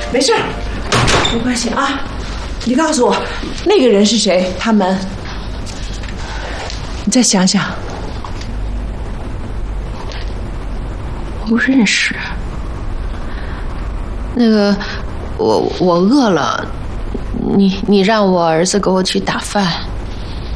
没事，没关系啊。你告诉我，那个人是谁？他们，你再想想。 不认识。那个，我饿了，你让我儿子给我去打饭。